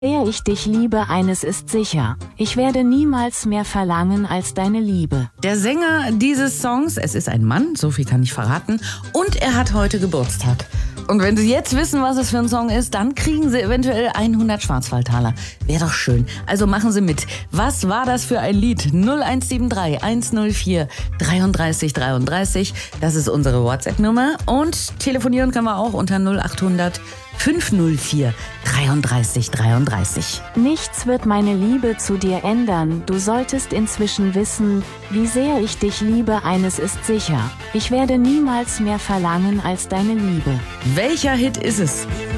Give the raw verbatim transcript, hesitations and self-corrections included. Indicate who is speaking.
Speaker 1: Sehr ich dich liebe, eines ist sicher. Ich werde niemals mehr verlangen als deine Liebe.
Speaker 2: Der Sänger dieses Songs, es ist ein Mann, so viel kann ich verraten, und er hat heute Geburtstag. Und wenn Sie jetzt wissen, was es für ein Song ist, dann kriegen Sie eventuell hundert Schwarzwaldtaler. Wäre doch schön. Also machen Sie mit. Was war das für ein Lied? null eins sieben drei eins null vier dreiunddreißig dreiunddreißig. Das ist unsere WhatsApp-Nummer. Und telefonieren können wir auch unter null achthundert fünfhundertvier dreiunddreißig dreiunddreißig.
Speaker 1: Nichts wird meine Liebe zu dir ändern. Du solltest inzwischen wissen, wie sehr ich dich liebe, eines ist sicher. Ich werde niemals mehr verlangen als deine Liebe.
Speaker 2: Welcher Hit ist es?